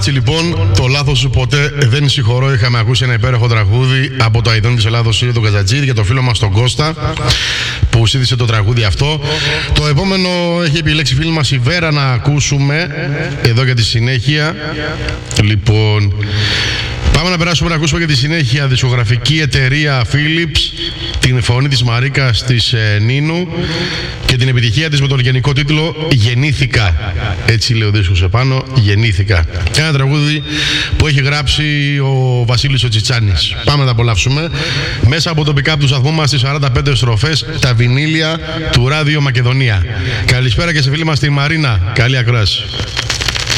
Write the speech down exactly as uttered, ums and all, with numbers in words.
Έτσι λοιπόν, το λάθος σου ποτέ δεν συγχωρώ. Είχαμε ακούσει ένα υπέροχο τραγούδι από το Αηδόν της Ελλάδος, Σύριο τον Καζατζή, για το φίλο μας τον Κώστα που σύνθεσε το τραγούδι αυτό. Το επόμενο έχει επιλέξει φίλη μας η Βέρα να ακούσουμε εδώ για τη συνέχεια. Λοιπόν, πάμε να περάσουμε να ακούσουμε για τη συνέχεια δισκογραφική εταιρεία Philips, την φωνή της Μαρίκας της ε, Νίνου και την επιτυχία της με τον γενικό τίτλο «Γεννήθηκα». Έτσι λέει ο δίσκος επάνω, «Γεννήθηκα». Ένα τραγούδι που έχει γράψει ο Βασίλης ο Τσιτσάνης. Πάμε να τα απολαύσουμε μέσα από το pick-up του σταθμού μας στις σαράντα πέντε στροφές, τα βινίλια του Ράδιο Μακεδονία. Καλησπέρα και σε φίλη μας τη Μαρίνα. Καλή ακρόαση.